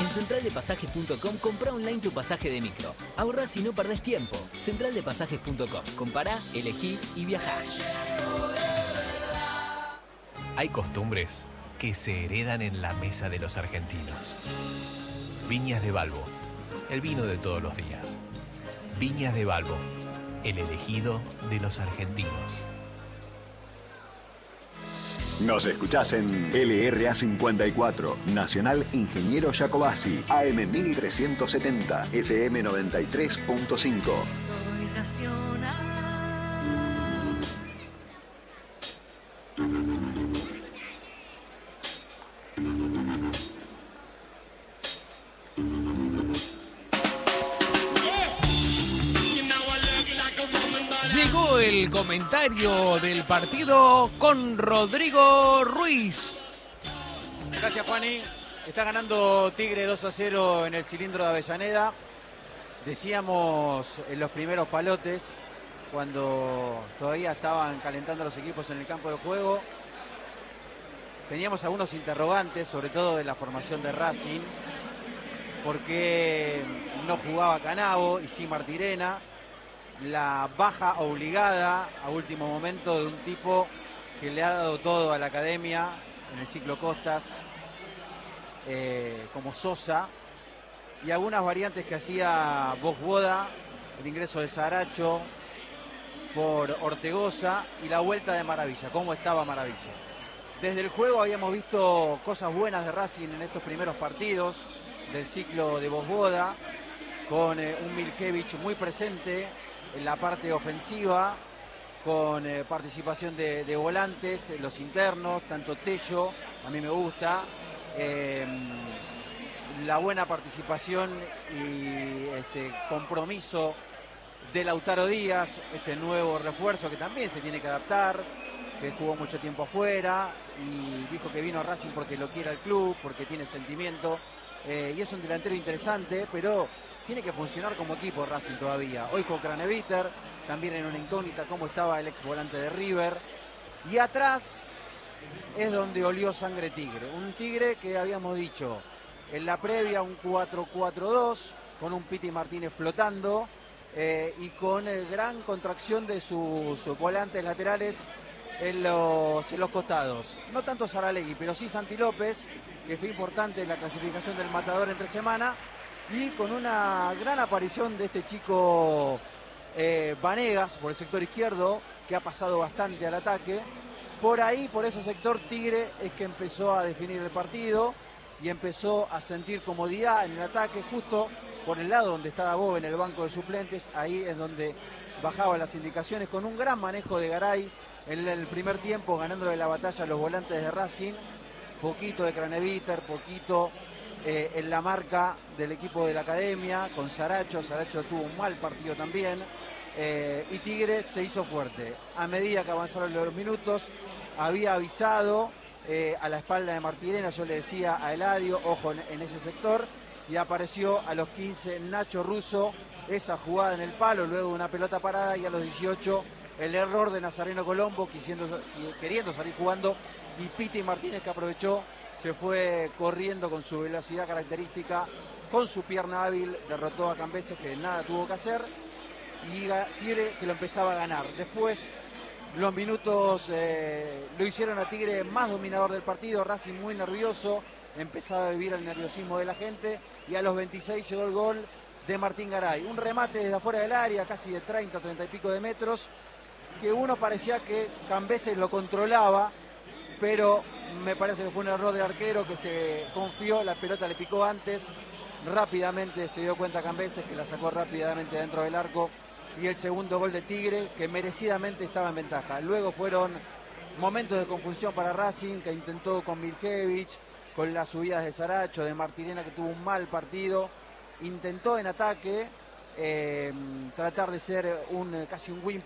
En centraldepasajes.com comprá online tu pasaje de micro. Ahorrás y no perdés tiempo. Centraldepasajes.com. Compará, elegí y viajá. Hay costumbres que se heredan en la mesa de los argentinos. Viñas de Balbo, el vino de todos los días. Viñas de Balbo, el elegido de los argentinos. Nos escuchás en LRA 54, Nacional Ingeniero Jacobasi, AM 1370, FM 93.5. Soy nacional. Llegó el comentario del partido con Rodrigo Ruiz. Gracias, Juani. Está ganando Tigre 2-0 en el cilindro de Avellaneda. Decíamos en los primeros palotes, cuando todavía estaban calentando los equipos en el campo de juego, teníamos algunos interrogantes, sobre todo de la formación de Racing. ¿Por qué no jugaba Canavo y sí Martirena? La baja obligada a último momento de un tipo que le ha dado todo a la academia en el ciclo Costas, como Sosa, y algunas variantes que hacía Bosboda, el ingreso de Saracho por Ortegoza y la vuelta de Maravilla. ¿Cómo estaba Maravilla? Desde el juego habíamos visto cosas buenas de Racing en estos primeros partidos del ciclo de Bosboda, con un Miljevich muy presente en la parte ofensiva, con participación de volantes, los internos, tanto Tello, a mí me gusta, la buena participación y compromiso de Lautaro Díaz, este nuevo refuerzo que también se tiene que adaptar, que jugó mucho tiempo afuera y dijo que vino a Racing porque lo quiere el club, porque tiene sentimiento, y es un delantero interesante, pero tiene que funcionar como equipo Racing todavía. Hoy con Craneviter, también en una incógnita cómo estaba el ex volante de River. Y atrás es donde olió sangre Tigre. Un Tigre que habíamos dicho en la previa un 4-4-2, con un Piti Martínez flotando y con gran contracción de sus volantes laterales en los costados. No tanto Saralegui, pero sí Santi López, que fue importante en la clasificación del Matador entre semana. Y con una gran aparición de este chico Vanegas por el sector izquierdo, que ha pasado bastante al ataque. Por ahí, por ese sector, Tigre es que empezó a definir el partido y empezó a sentir comodidad en el ataque, justo por el lado donde estaba Bob en el banco de suplentes. Ahí es donde bajaban las indicaciones, con un gran manejo de Garay en el primer tiempo, ganándole la batalla a los volantes de Racing. Poquito de Craneviter, poquito en la marca del equipo de la academia, con Saracho. Saracho tuvo un mal partido también, y Tigre se hizo fuerte. A medida que avanzaron los minutos, había avisado a la espalda de Martirena, yo le decía a Eladio, ojo en ese sector, y apareció a los 15 Nacho Russo, esa jugada en el palo, luego de una pelota parada, y a los 18 el error de Nazareno Colombo, queriendo salir jugando, y Piti Martínez, que aprovechó, se fue corriendo con su velocidad característica, con su pierna hábil, derrotó a Cambeses, que nada tuvo que hacer, y Tigre que lo empezaba a ganar. Después los minutos lo hicieron a Tigre más dominador del partido, Racing muy nervioso, empezaba a vivir el nerviosismo de la gente, y a los 26 llegó el gol de Martín Garay. Un remate desde afuera del área, casi de 30 y pico de metros, que uno parecía que Cambeses lo controlaba, pero me parece que fue un error del arquero, que se confió, la pelota le picó antes, rápidamente se dio cuenta Cambeses, que la sacó rápidamente dentro del arco, y el segundo gol de Tigre, que merecidamente estaba en ventaja. Luego fueron momentos de confusión para Racing, que intentó con Miljevich, con las subidas de Saracho, de Martirena, que tuvo un mal partido, intentó en ataque tratar de ser casi un win